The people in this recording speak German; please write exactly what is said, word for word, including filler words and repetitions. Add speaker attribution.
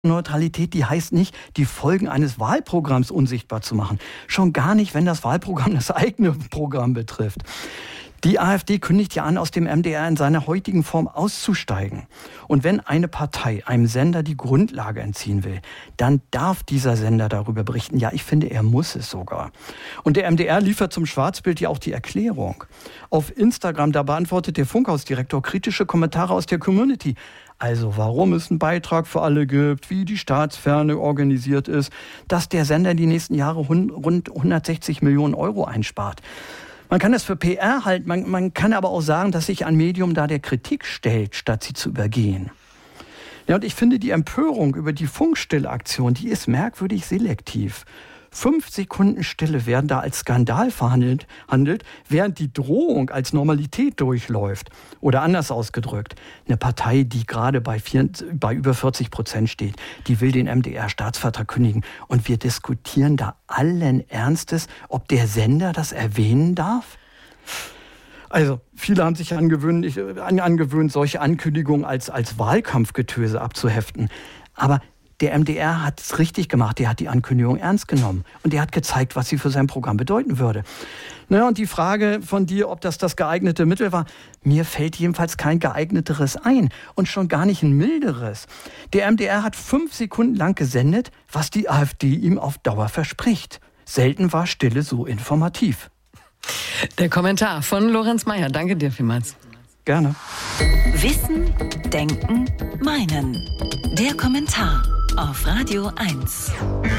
Speaker 1: Neutralität, die heißt nicht, die Folgen eines Wahlprogramms unsichtbar zu machen. Schon gar nicht, wenn das Wahlprogramm das eigene Programm betrifft. Die AfD kündigt ja an, aus dem M D R in seiner heutigen Form auszusteigen. Und wenn eine Partei einem Sender die Grundlage entziehen will, dann darf dieser Sender darüber berichten. Ja, ich finde, er muss es sogar. Und der M D R liefert zum Schwarzbild ja auch die Erklärung. Auf Instagram, da beantwortet der Funkhausdirektor kritische Kommentare aus der Community. Also warum es einen Beitrag für alle gibt, wie die Staatsferne organisiert ist, dass der Sender die nächsten Jahre rund hundertsechzig Millionen Euro einspart. Man kann das für P R halten, man, man kann aber auch sagen, dass sich ein Medium da der Kritik stellt, statt sie zu übergehen. Ja, und ich finde, die Empörung über die Funkstille-Aktion, die ist merkwürdig selektiv. Fünf Sekunden Stille werden da als Skandal verhandelt, handelt, während die Drohung als Normalität durchläuft. Oder anders ausgedrückt, eine Partei, die gerade bei, vier, bei über vierzig Prozent steht, die will den M D R-Staatsvertrag kündigen. Und wir diskutieren da allen Ernstes, ob der Sender das erwähnen darf? Also, viele haben sich angewöhnt, angewöhnt solche Ankündigungen als, als Wahlkampfgetöse abzuheften. Aber der M D R hat es richtig gemacht, der hat die Ankündigung ernst genommen und der hat gezeigt, was sie für sein Programm bedeuten würde. Naja, und die Frage von dir, ob das das geeignete Mittel war, mir fällt jedenfalls kein geeigneteres ein und schon gar nicht ein milderes. Der M D R hat fünf Sekunden lang gesendet, was die AfD ihm auf Dauer verspricht. Selten war Stille so informativ.
Speaker 2: Der Kommentar von Lorenz Meyer. Danke dir vielmals.
Speaker 1: Gerne.
Speaker 3: Wissen, Denken, Meinen. Der Kommentar auf Radio eins.